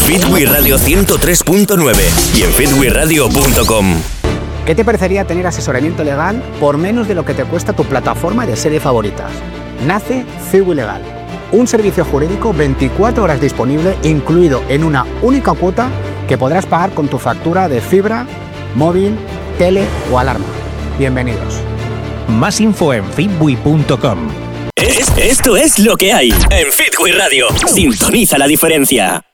Fitwi Radio 103.9 y en fitwiradio.com. ¿Qué te parecería tener asesoramiento legal por menos de lo que te cuesta tu plataforma de serie favoritas? Nace Fitwi Legal, un servicio jurídico 24 horas disponible, incluido en una única cuota que podrás pagar con tu factura de fibra, móvil, tele o alarma. Bienvenidos. Más info en fitwi.com. Esto es lo que hay en Fitwi Radio. Sintoniza la diferencia.